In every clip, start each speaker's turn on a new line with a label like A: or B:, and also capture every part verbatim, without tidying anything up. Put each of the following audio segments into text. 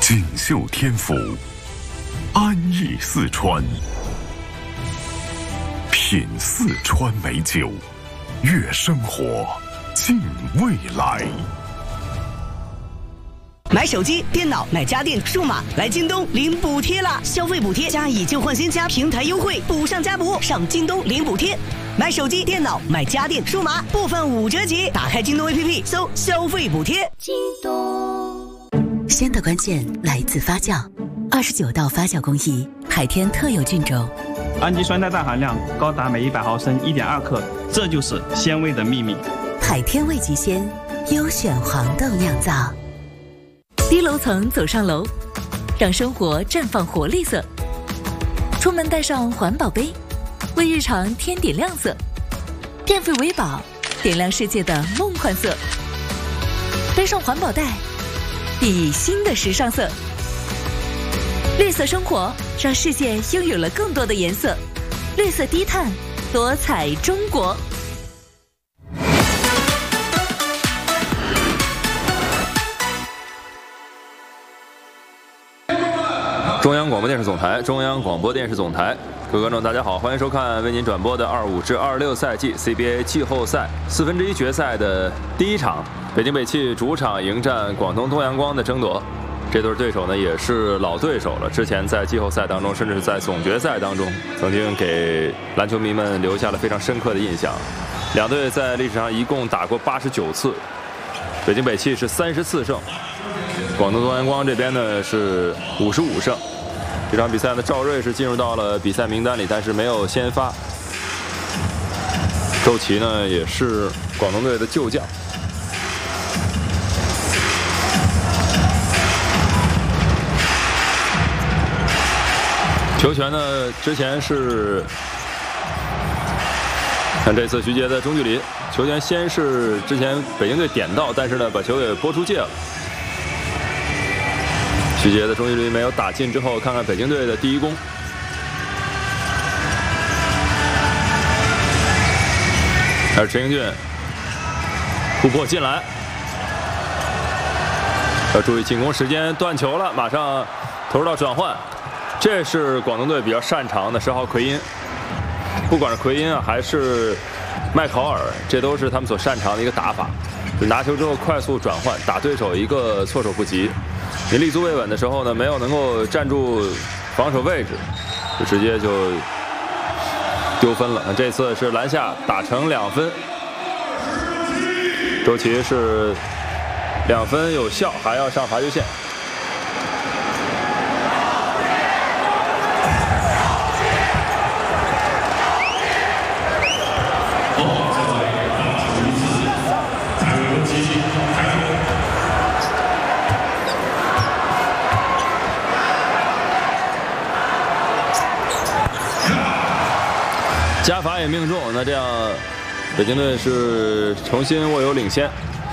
A: 锦绣天府，安逸四川，品四川美酒，悦生活，敬未来。
B: 买手机、电脑、买家电、数码，来京东领补贴啦！消费补贴加以旧换新加平台优惠，补上加补，上京东领补贴。买手机、电脑、买家电、数码，部分五折起。打开京东 A P P， 搜消费补贴。京东。
C: 鲜的关键来自发酵，二十九道发酵工艺，海天特有菌种，
D: 氨基酸的氮含量高达每一百毫升一点二克，这就是鲜味的秘密。
C: 海天味极鲜，优选黄豆酿造。低楼层走上楼，让生活绽放活力色。出门带上环保杯，为日常添点亮色。电费为宝，点亮世界的梦幻色。背上环保袋，熠熠新的时尚色。绿色生活，让世界拥有了更多的颜色。绿色低碳，多彩中国。
E: 中央广播电视总台，中央广播电视总台，各位观众，大家好，欢迎收看为您转播的二五至二六赛季 C B A 季后赛四分之一决赛的第一场，北京北汽主场迎战广东东阳光的争夺。这对对手呢也是老对手了，之前在季后赛当中，甚至是在总决赛当中，曾经给篮球迷们留下了非常深刻的印象。两队在历史上一共打过八十九次，北京北汽是三十四胜，广东东阳光这边呢是五十五胜。这场比赛呢，赵睿是进入到了比赛名单里，但是没有先发。周琦呢也是广东队的旧将。球权呢，之前是看这次徐杰的中距离，球权先是之前北京队点到，但是呢把球给拨出界了。徐杰的中距离没有打进之后，看看北京队的第一攻。还是陈英俊突破进来，要注意进攻时间，断球了，马上投入到转换。这是广东队比较擅长的十号奎因，不管是奎因啊还是麦考尔，这都是他们所擅长的一个打法，就拿球之后快速转换，打对手一个措手不及。你立足未稳的时候呢，没有能够站住防守位置，就直接就丢分了。这次是篮下打成两分，周琦是两分有效，还要上罚球线。加罚也命中，那这样北京队是重新握有领先。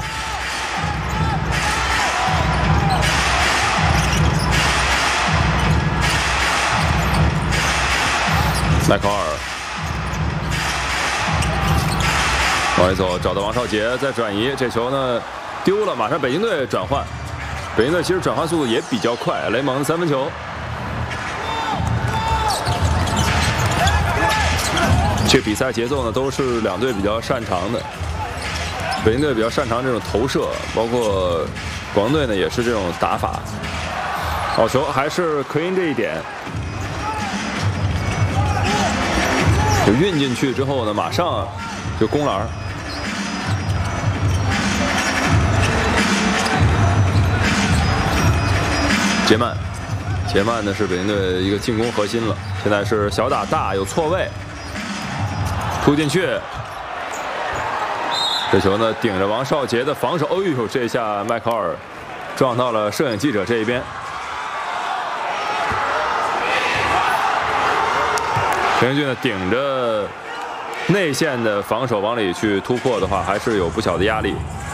E: 麦考尔往里走，找到王少杰，再转移，这球呢丢了，马上北京队转换。北京队其实转换速度也比较快，雷蒙的三分球。这比赛节奏呢，都是两队比较擅长的。北京队比较擅长这种投射，包括广东队呢也是这种打法。好球，还是奎因这一点，就运进去之后呢，马上就攻篮。杰曼，杰曼呢是北京队一个进攻核心了，现在是小打大，有错位。突进去，这球呢顶着王少杰的防守，哎呦，这下麦考尔撞到了摄影记者这一边。陈英俊呢顶着内线的防守往里去突破的话，还是有不小的压力。